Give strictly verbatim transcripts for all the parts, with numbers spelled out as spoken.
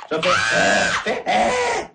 Je fais, euh, fais, euh.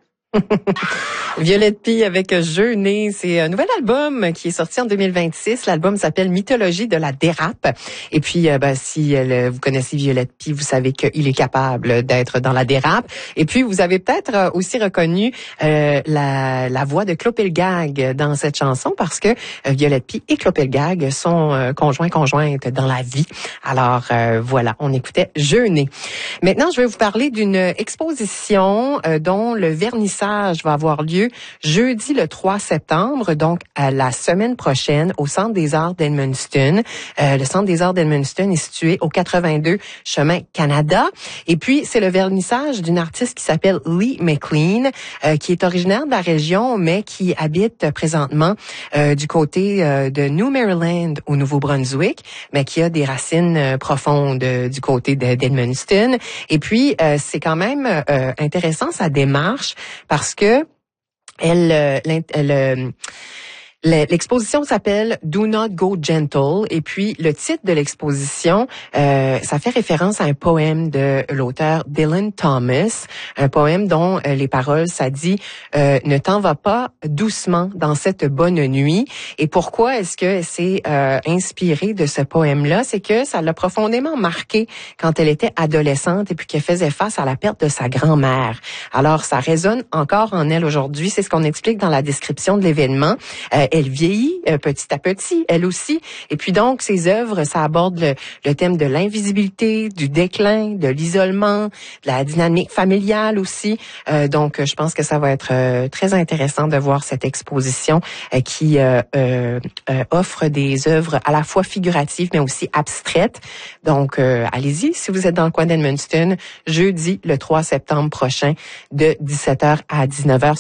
Violette Pie avec Jeûner, c'est un nouvel album qui est sorti en deux mille vingt-six. L'album s'appelle Mythologie de la dérape. Et puis, euh, ben, si euh, vous connaissez Violette Pie, vous savez qu'il est capable d'être dans la dérape. Et puis, vous avez peut-être aussi reconnu euh, la, la voix de Clopelgag dans cette chanson parce que euh, Violette Pie et Clopelgag sont euh, conjoints-conjointes dans la vie. Alors, euh, voilà, on écoutait Jeûner. Maintenant, je vais vous parler d'une exposition euh, dont le vernissage va avoir lieu jeudi le trois septembre, donc à la semaine prochaine au Centre des Arts d'Edmundston. Euh, le Centre des Arts d'Edmundston est situé au quatre-vingt-deux chemin Canada. Et puis, c'est le vernissage d'une artiste qui s'appelle Lee McLean, euh, qui est originaire de la région, mais qui habite présentement euh, du côté euh, de New Maryland au Nouveau-Brunswick, mais qui a des racines euh, profondes euh, du côté d'Edmundston. Et puis, euh, c'est quand même euh, intéressant sa démarche parce que elle, euh, elle l'exposition s'appelle Do Not Go Gentle et puis le titre de l'exposition, euh, ça fait référence à un poème de l'auteur Dylan Thomas, un poème dont euh, les paroles, ça dit euh, « Ne t'en va pas doucement dans cette bonne nuit ». Et pourquoi est-ce que c'est euh, inspiré de ce poème-là? C'est que ça l'a profondément marqué quand elle était adolescente et puis qu'elle faisait face à la perte de sa grand-mère. Alors, ça résonne encore en elle aujourd'hui. C'est ce qu'on explique dans la description de l'événement. Euh, Elle vieillit euh, petit à petit, elle aussi. Et puis donc, ses œuvres, ça aborde le, le thème de l'invisibilité, du déclin, de l'isolement, de la dynamique familiale aussi. Euh, donc, je pense que ça va être euh, très intéressant de voir cette exposition euh, qui euh, euh, euh, offre des œuvres à la fois figuratives, mais aussi abstraites. Donc, euh, allez-y, si vous êtes dans le coin d'Edmundston, jeudi le trois septembre prochain, de dix-sept heures à dix-neuf heures.